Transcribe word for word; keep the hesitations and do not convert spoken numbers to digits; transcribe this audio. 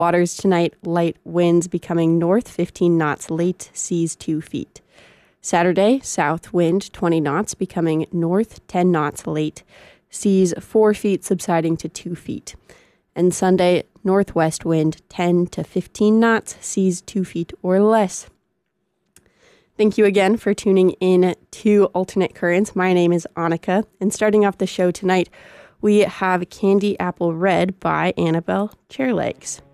Waters tonight, light winds becoming north fifteen knots, late seas two feet. Saturday, south wind twenty knots, becoming north ten knots, late seas four feet, subsiding to two feet. And Sunday, northwest wind ten to fifteen knots, seas two feet or less. Thank you again for tuning in to Alternate Currents. My name is Annika, and starting off the show tonight, we have Candy Apple Red by Annabelle Chairlegs.